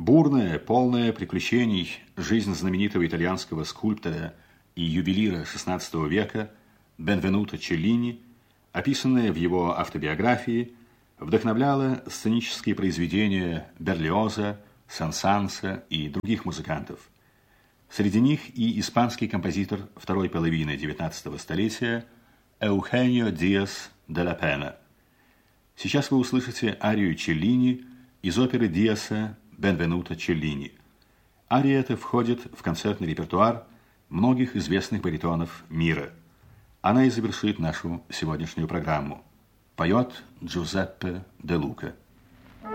Бурная, полная приключений жизнь знаменитого итальянского скульптора и ювелира XVI века Бенвенуто Челлини, описанная в его автобиографии, вдохновляла сценические произведения Берлиоза, Сан-Санса и других музыкантов. Среди них и испанский композитор второй половины XIX столетия Эухенио Диас де ла Пена. Сейчас вы услышите арию Челлини из оперы Диаса «Бенвенуто Челлини». Ария эта входит в концертный репертуар многих известных баритонов мира. Она и завершит нашу сегодняшнюю программу. Поет Джузеппе де Лука.